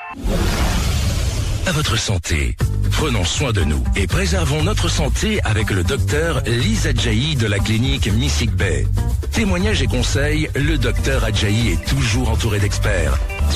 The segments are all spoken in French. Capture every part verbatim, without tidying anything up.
À votre santé. Prenons soin de nous et préservons notre santé avec le docteur Lise Adjahi de la clinique Missik Bay. Témoignages et conseils, le docteur Adjahi est toujours entouré d'experts.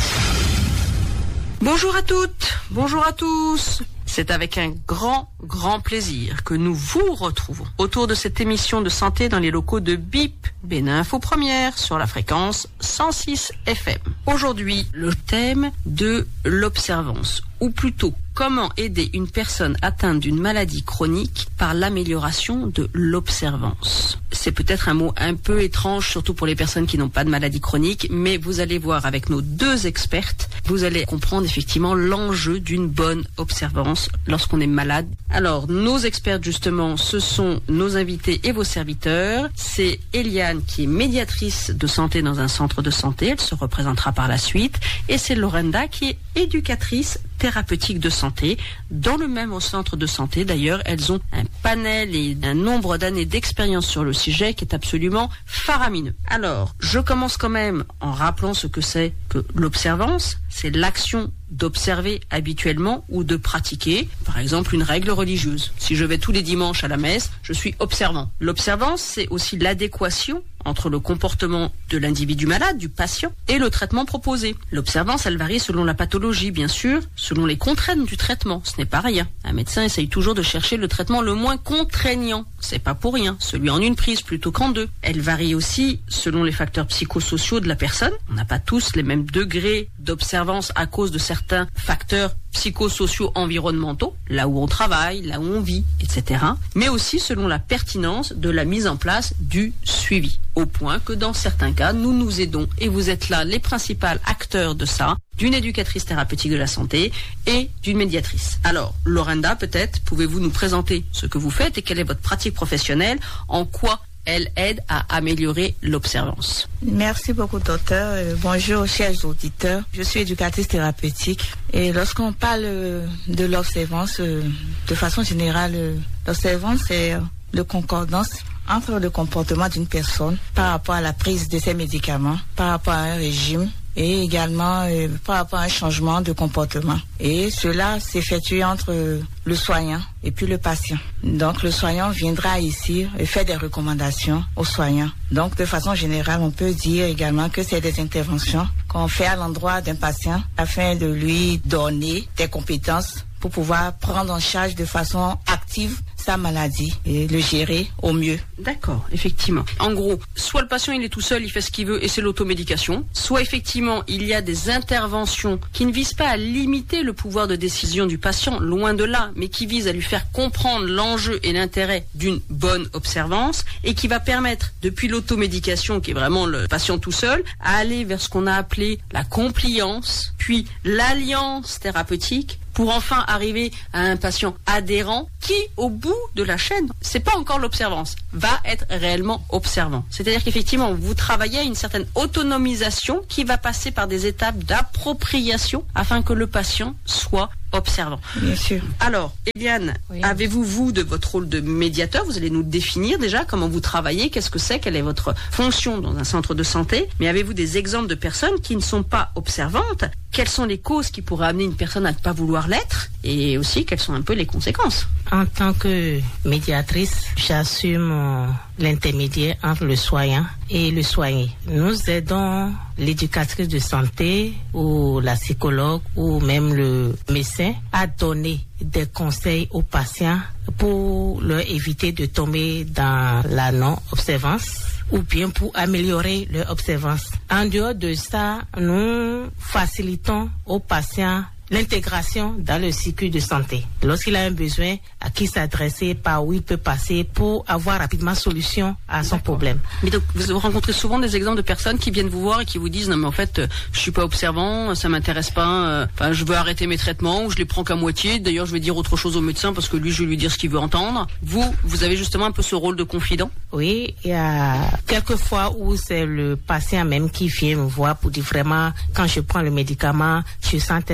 Bonjour à toutes, bonjour à tous. C'est avec un grand, grand plaisir que nous vous retrouvons autour de cette émission de santé dans les locaux de B I P, Bénin Info Première, sur la fréquence cent six F M. Aujourd'hui, le thème de l'observance, ou plutôt comment aider une personne atteinte d'une maladie chronique par l'amélioration de l'observance. C'est peut-être un mot un peu étrange, surtout pour les personnes qui n'ont pas de maladie chronique, mais vous allez voir avec nos deux expertes, vous allez comprendre effectivement l'enjeu d'une bonne observance lorsqu'on est malade. Alors, nos expertes justement, ce sont nos invités et vos serviteurs. C'est Eliane qui est médiatrice de santé dans un centre de santé, elle se représentera par la suite, et c'est Lorenda qui est éducatrice thérapeutique de santé dans le même centre de santé. D'ailleurs, elles ont un panel et un nombre d'années d'expérience sur le sujet qui est absolument faramineux. Alors, je commence quand même en rappelant ce que c'est que l'observance. C'est l'action d'observer habituellement ou de pratiquer, par exemple, une règle religieuse. Si je vais tous les dimanches à la messe, je suis observant. L'observance, c'est aussi l'adéquation entre le comportement de l'individu malade, du patient, et le traitement proposé. L'observance, elle varie selon la pathologie, bien sûr, selon les contraintes du traitement. Ce n'est pas rien. Un médecin essaye toujours de chercher le traitement le moins contraignant. C'est pas pour rien. Celui en une prise plutôt qu'en deux. Elle varie aussi selon les facteurs psychosociaux de la personne. On n'a pas tous les mêmes degrés d'observance à cause de certains facteurs psychosociaux environnementaux, là où on travaille, là où on vit, et cetera. Mais aussi selon la pertinence de la mise en place du suivi. Au point que dans certains cas, nous nous aidons, et vous êtes là les principaux acteurs de ça, d'une éducatrice thérapeutique de la santé et d'une médiatrice. Alors, Lorenda, peut-être, pouvez-vous nous présenter ce que vous faites et quelle est votre pratique professionnelle, en quoi elle aide à améliorer l'observance. Merci beaucoup, docteur. Euh, bonjour, chers auditeurs. Je suis éducatrice thérapeutique et lorsqu'on parle euh, de l'observance, euh, de façon générale, euh, l'observance, c'est euh, le concordance entre le comportement d'une personne par rapport à la prise de ses médicaments, par rapport à un régime, et également euh, par rapport à un changement de comportement. Et cela s'effectue entre euh, le soignant et puis le patient. Donc le soignant viendra ici et faire des recommandations aux soignants. Donc de façon générale, on peut dire également que c'est des interventions qu'on fait à l'endroit d'un patient afin de lui donner des compétences pour pouvoir prendre en charge de façon active sa maladie et le gérer au mieux. D'accord, effectivement. En gros, soit le patient il est tout seul, il fait ce qu'il veut et c'est l'automédication, soit effectivement il y a des interventions qui ne visent pas à limiter le pouvoir de décision du patient, loin de là, mais qui visent à lui faire comprendre l'enjeu et l'intérêt d'une bonne observance et qui va permettre, depuis l'automédication qui est vraiment le patient tout seul, à aller vers ce qu'on a appelé la compliance, puis l'alliance thérapeutique, pour enfin arriver à un patient adhérent qui, au bout de la chaîne, c'est pas encore l'observance, va être réellement observant. C'est-à-dire qu'effectivement, vous travaillez à une certaine autonomisation qui va passer par des étapes d'appropriation afin que le patient soit observant. Bien sûr. Alors, Eliane, oui. Avez-vous, vous, de votre rôle de médiateur, vous allez nous définir déjà comment vous travaillez, qu'est-ce que c'est, quelle est votre fonction dans un centre de santé, mais avez-vous des exemples de personnes qui ne sont pas observantes? Quelles sont les causes qui pourraient amener une personne à ne pas vouloir l'être? Et aussi, quelles sont un peu les conséquences? En tant que médiatrice, j'assume euh, l'intermédiaire entre le soignant et le soigné. Nous aidons l'éducatrice de santé ou la psychologue ou même le médecin à donner des conseils aux patients pour leur éviter de tomber dans la non-observance ou bien pour améliorer leur observance. En dehors de ça, nous facilitons aux patients l'intégration dans le cycle de santé. Lorsqu'il a un besoin, à qui s'adresser, par où il peut passer pour avoir rapidement solution à son D'accord. problème. Mais donc, vous rencontrez souvent des exemples de personnes qui viennent vous voir et qui vous disent non mais en fait, euh, je suis pas observant, ça m'intéresse pas, enfin euh, je veux arrêter mes traitements ou je les prends qu'à moitié. D'ailleurs, je vais dire autre chose au médecin parce que lui, je vais lui dire ce qu'il veut entendre. Vous, vous avez justement un peu ce rôle de confident? Oui, il y a quelques fois où c'est le patient même qui vient me voir pour dire vraiment, quand je prends le médicament, je sens telle telle chose.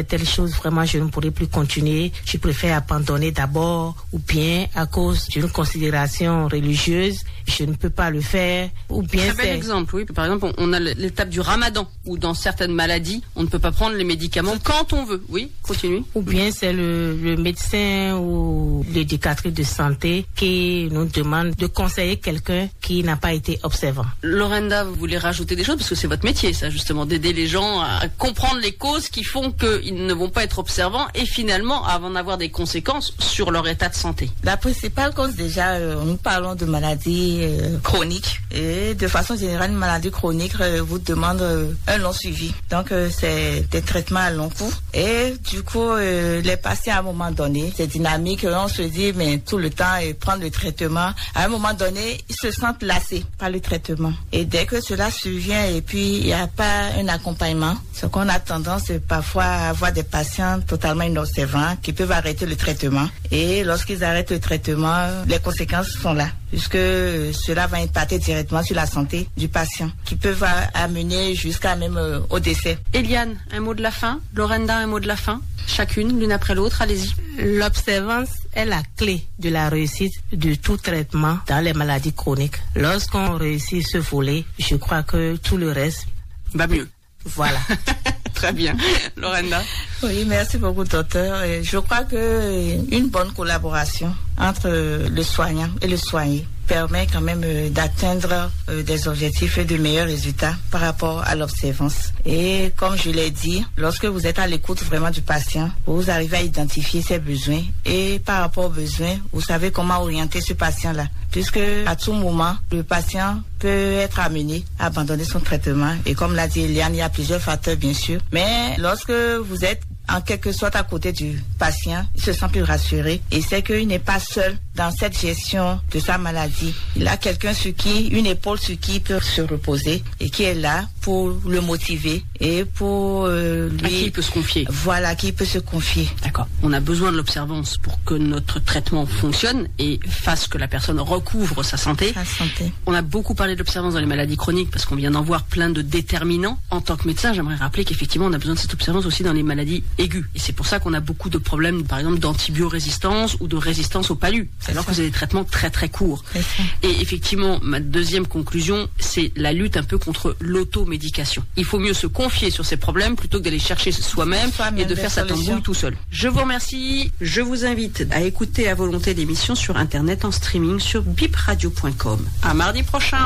chose, vraiment, je ne pourrais plus continuer. Je préfère abandonner d'abord, ou bien à cause d'une considération religieuse, je ne peux pas le faire, ou bien Très bel exemple, oui. Par exemple, on a l'étape du ramadan, où dans certaines maladies, on ne peut pas prendre les médicaments quand on veut. Oui, continue. Ou bien c'est le, le médecin ou l'éducatrice de santé qui nous demande de conseiller quelqu'un qui n'a pas été observant. Lorenda, vous voulez rajouter des choses, parce que c'est votre métier, ça, justement, d'aider les gens à comprendre les causes qui font qu'ils ne vont pas être observants et finalement à en avoir des conséquences sur leur état de santé. La principale cause, déjà, euh, nous parlons de maladies euh, chroniques. Et de façon générale, une maladie chronique euh, vous demande euh, un long suivi. Donc, euh, c'est des traitements à long cours. Et du coup, euh, les patients, à un moment donné, c'est dynamique. On se dit, mais tout le temps, et prendre le traitement. À un moment donné, ils se sentent lassés par le traitement. Et dès que cela survient et puis il n'y a pas un accompagnement, ce qu'on a tendance parfois à avoir des patients totalement inobservants qui peuvent arrêter le traitement. Et lorsqu'ils arrêtent le traitement, les conséquences sont là, puisque cela va impacter directement sur la santé du patient, qui peuvent amener jusqu'à même euh, au décès. Eliane, un mot de la fin. Lorenda, un mot de la fin. Chacune, l'une après l'autre, allez-y. L'observance est la clé de la réussite de tout traitement dans les maladies chroniques. Lorsqu'on réussit ce volet, je crois que tout le reste va mieux. Voilà. Très bien. Lorenda. Oui, merci beaucoup, docteur. Et je crois que une bonne collaboration entre le soignant et le soigné permet quand même euh, d'atteindre euh, des objectifs et de meilleurs résultats par rapport à l'observance. Et comme je l'ai dit, lorsque vous êtes à l'écoute vraiment du patient, vous arrivez à identifier ses besoins et par rapport aux besoins, vous savez comment orienter ce patient-là. Puisque à tout moment, le patient peut être amené à abandonner son traitement. Et comme l'a dit Eliane, il y a plusieurs facteurs bien sûr. Mais lorsque vous êtes en quelque sorte à côté du patient, il se sent plus rassuré et sait qu'il n'est pas seul dans cette gestion de sa maladie. Il a quelqu'un sur qui, une épaule sur qui il peut se reposer et qui est là pour le motiver et pour euh, lui... À qui il peut se confier. Voilà, à qui il peut se confier. D'accord. On a besoin de l'observance pour que notre traitement fonctionne et fasse que la personne recouvre sa santé. Sa santé. On a beaucoup parlé de l'observance dans les maladies chroniques parce qu'on vient d'en voir plein de déterminants. En tant que médecin, j'aimerais rappeler qu'effectivement, on a besoin de cette observance aussi dans les maladies aiguës. Et c'est pour ça qu'on a beaucoup de problèmes, par exemple, d'antibiorésistance ou de résistance au palu. C'est alors ça. que c'est des traitements très très courts. Et effectivement, ma deuxième conclusion, c'est la lutte un peu contre l'automédication. Il faut mieux se confier sur ces problèmes plutôt que d'aller chercher soi-même Soi-même et de des faire sa solutions. tambouille tout seul. Je vous remercie. Je vous invite à écouter à volonté l'émission sur Internet en streaming sur bip radio point com. À mardi prochain.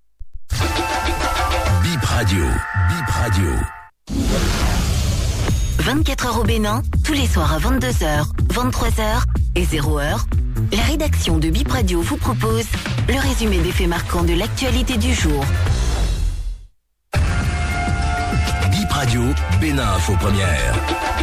Bip Radio, Bip Radio. vingt-quatre heures au Bénin, tous les soirs à vingt-deux heures, vingt-trois heures et zéro heure. La rédaction de Bip Radio vous propose le résumé des faits marquants de l'actualité du jour. Bip Radio, Bénin Info Première.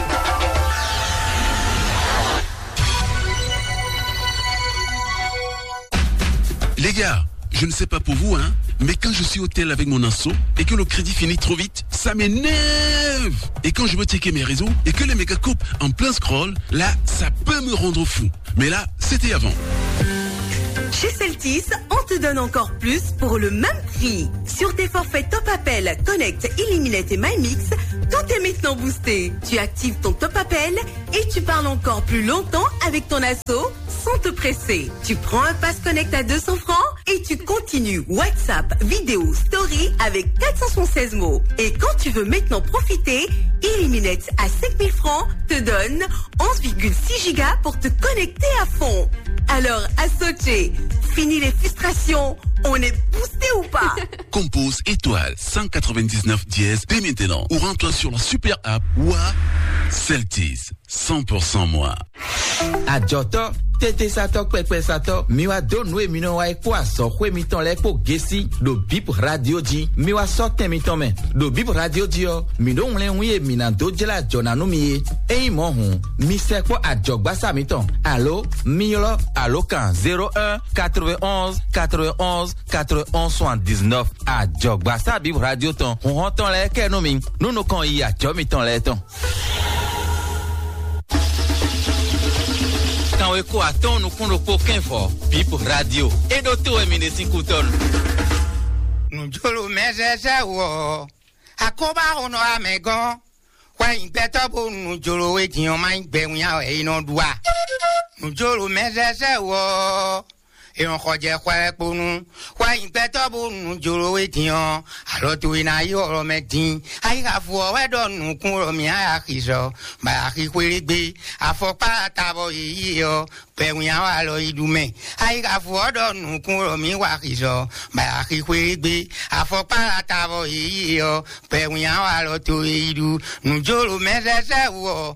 Les gars, je ne sais pas pour vous, hein, mais quand je suis au tel avec mon asso et que le crédit finit trop vite, ça m'énerve. Et quand je veux checker mes réseaux et que les méga coupent en plein scroll, là, ça peut me rendre fou. Mais là, c'était avant. Chez Celtis, on te donne encore plus pour le même prix. Sur tes forfaits Top Appel, Connect, Illuminate et MyMix, tout est maintenant boosté. Tu actives ton Top Appel et tu parles encore plus longtemps avec ton asso sans te presser. Tu prends un pass Connect à deux cents francs et tu continues WhatsApp, vidéo, story avec quatre cent soixante-seize mots. Et quand tu veux maintenant profiter, Illuminate à cinq mille francs te donne onze virgule six gigas pour te connecter à fond. Alors, associé, fini les frustrations, on est boosté ou pas? Compose étoile cent quatre-vingt-dix-neuf dièse dès maintenant ou rends-toi sur la super app Wa Celtis, cent pour cent moi. Adjoto, tete sato kwekwe sato, miwa donwe mino wa ekwa so kwe miton le ko gesi do Bip Radio di, miwa so temiton men, do Bip Radio di yo, mido unle unye minan do jela jona no miye, e imo hun, mi se kwa adjogba sa miton, allo, miyolo, allo kan zéro un quatre-vingt-onze quatre-vingt-onze quatre-vingt-onze soixante-dix-neuf, adjogba sa Bip Radio ton, on honton le ke no mi, nou no kon yi adjo miton le ton. Quand on écoute à ton, nous connaissons aucun fort. Bip Radio. Et d'autres, et mine cinq ton. Nous jolo mezeze wo. Akoba ono amegon. Wa Why in better bone, Jolo waiting on my bearing out, eh, no dua. Jolo measures a war. Eon Roger Quaponu, why in better bone, Jolo waiting on. I wrote to in a euro meeting. I have forward on Kuromia Hiso, by Aki will be a for patabo eo, Pewiao Aloidume. I have forward on Kuromi Wakiso, by Aki will be a for patabo eo, Pewiao Alotuidu, Nujolo measures a war.